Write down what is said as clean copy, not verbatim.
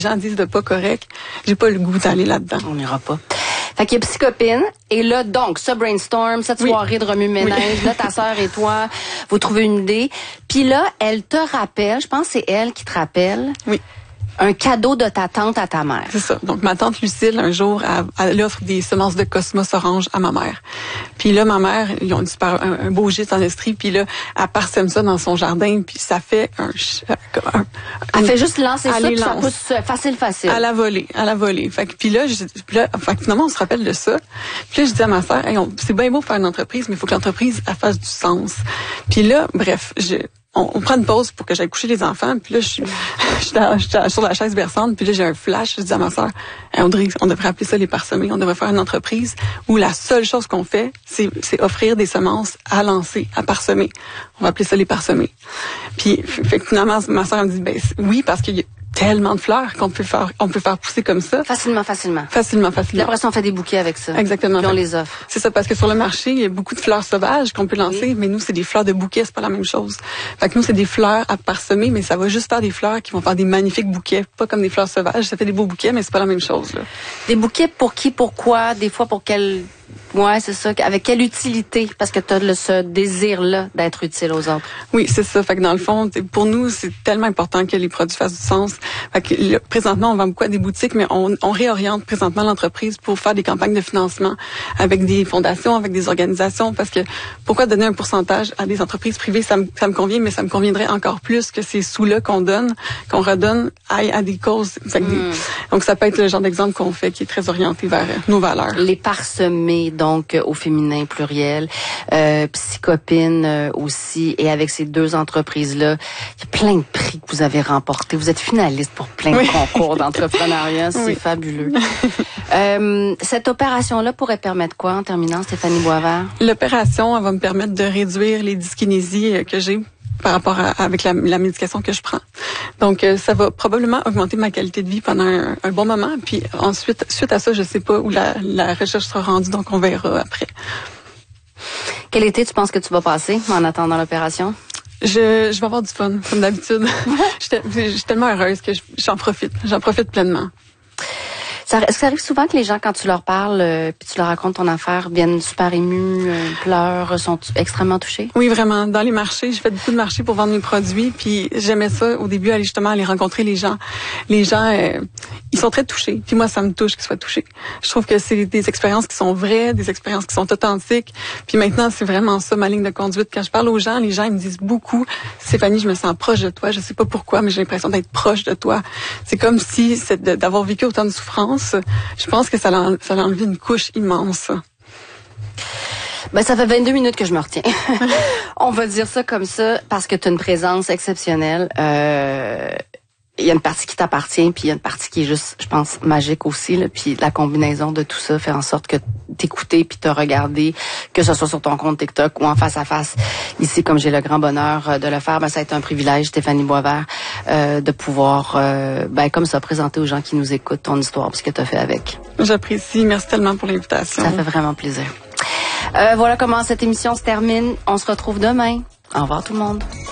Les gens disent de pas correct. J'ai pas le goût d'aller là-dedans. On n'ira pas. Fait qu'il y a Psychopine. Et là, donc, ce brainstorm, cette soirée de remue-ménage, là, ta sœur et toi, vous trouvez une idée. Puis là, elle te rappelle, je pense que c'est elle qui te rappelle. Oui. Un cadeau de ta tante à ta mère. C'est ça. Donc, ma tante Lucille, un jour, elle offre des semences de cosmos orange à ma mère. Puis là, ma mère, ils ont un beau gîte en Estrie, puis là, elle parsème ça dans son jardin, puis ça fait Elle fait juste lancer ça, puis ça pousse facile. À la volée. Fait que, puis là, finalement, on se rappelle de ça. Puis là, je dis à ma sœur, hey, c'est bien beau faire une entreprise, mais il faut que l'entreprise, elle fasse du sens. Puis là, bref, on prend une pause pour que j'aille coucher les enfants. Puis là, je suis sur la chaise berçante. Puis là, j'ai un flash. Je dis à ma sœur, hey, on devrait appeler ça les parsemés. On devrait faire une entreprise où la seule chose qu'on fait, c'est offrir des semences à lancer, à parsemer. On va appeler ça les parsemés. Puis fait que finalement, ma sœur me dit, ben oui, parce qu'il y a tellement de fleurs qu'on peut faire pousser comme ça. Facilement. Puis après ça, on fait des bouquets avec ça. Exactement. Puis on les offre. C'est ça, parce que sur le marché, il y a beaucoup de fleurs sauvages qu'on peut lancer, mais nous, c'est des fleurs de bouquets, c'est pas la même chose. Fait que nous, c'est des fleurs à parsemer, mais ça va juste faire des fleurs qui vont faire des magnifiques bouquets, pas comme des fleurs sauvages. Ça fait des beaux bouquets, mais c'est pas la même chose, là. Des bouquets pour qui, pourquoi, des fois pour quel... Ouais, c'est ça. Avec quelle utilité? Parce que tu as ce désir-là d'être utile aux autres. Oui, c'est ça. Fait que dans le fond, pour nous, c'est tellement important que les produits fassent du sens. Fait que là, présentement, on vend beaucoup à des boutiques, mais on réoriente présentement l'entreprise pour faire des campagnes de financement avec des fondations, avec des organisations. Parce que pourquoi donner un pourcentage à des entreprises privées? Ça me convient, mais ça me conviendrait encore plus que ces sous-là qu'on redonne à des causes. Fait que donc, ça peut être le genre d'exemple qu'on fait qui est très orienté vers nos valeurs. Les parsemés, donc au féminin pluriel, Psychopine aussi, et avec ces deux entreprises-là, il y a plein de prix que vous avez remportés. Vous êtes finaliste pour plein de concours d'entrepreneuriat, c'est fabuleux. Cette opération-là pourrait permettre quoi en terminant, Stéphanie Boisvert? L'opération, elle va me permettre de réduire les dyskinésies que j'ai par rapport avec la médication que je prends. Donc, ça va probablement augmenter ma qualité de vie pendant un bon moment. Puis ensuite, suite à ça, je sais pas où la recherche sera rendue, donc on verra après. Quel été tu penses que tu vas passer en attendant l'opération? Je vais avoir du fun, comme d'habitude. Je suis tellement heureuse que j'en profite pleinement. Est-ce que ça arrive souvent que les gens, quand tu leur parles, puis tu leur racontes ton affaire, viennent super émus, pleurent, sont extrêmement touchés? Oui, vraiment. Dans les marchés, j'ai fait beaucoup de marchés pour vendre mes produits, puis j'aimais ça au début, aller rencontrer les gens. Les gens, ils sont très touchés. Puis moi, ça me touche qu'ils soient touchés. Je trouve que c'est des expériences qui sont vraies, des expériences qui sont authentiques. Puis maintenant, c'est vraiment ça ma ligne de conduite. Quand je parle aux gens, les gens ils me disent beaucoup, Stéphanie, je me sens proche de toi. Je sais pas pourquoi, mais j'ai l'impression d'être proche de toi. C'est comme si d'avoir vécu autant de souffrance. Je pense que ça a enlevé une couche immense. Ben, ça fait 22 minutes que je me retiens. On va dire ça comme ça parce que tu as une présence exceptionnelle. Il y a une partie qui t'appartient, puis il y a une partie qui est juste, je pense, magique aussi. Là. Puis la combinaison de tout ça fait en sorte que t'écouter puis te regarder, que ce soit sur ton compte TikTok ou en face à face. Ici, comme j'ai le grand bonheur de le faire, ben, ça a été un privilège, Stéphanie Boisvert, de pouvoir, comme ça, présenter aux gens qui nous écoutent ton histoire, puis ce que tu as fait avec. J'apprécie. Merci tellement pour l'invitation. Ça fait vraiment plaisir. Voilà comment cette émission se termine. On se retrouve demain. Au revoir tout le monde.